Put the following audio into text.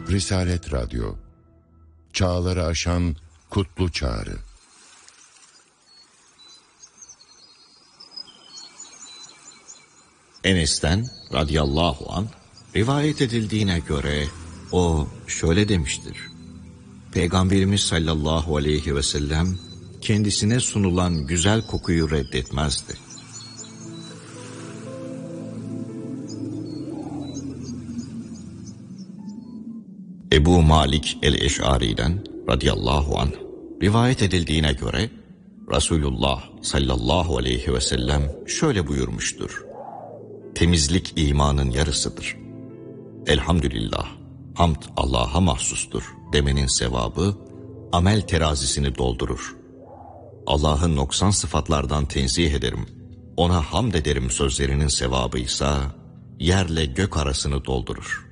Risalet Radyo, çağları aşan kutlu çağrı. Enes'ten radıyallahu anh rivayet edildiğine göre o şöyle demiştir. Peygamberimiz sallallahu aleyhi ve sellem kendisine sunulan güzel kokuyu reddetmezdi. Ebu Malik el-Eş'ari'den radıyallahu anh rivayet edildiğine göre Resulullah sallallahu aleyhi ve sellem şöyle buyurmuştur. Temizlik imanın yarısıdır. Elhamdülillah, hamd Allah'a mahsustur demenin sevabı amel terazisini doldurur. Allah'ın noksan sıfatlardan tenzih ederim, ona hamd ederim sözlerinin sevabı ise yerle gök arasını doldurur.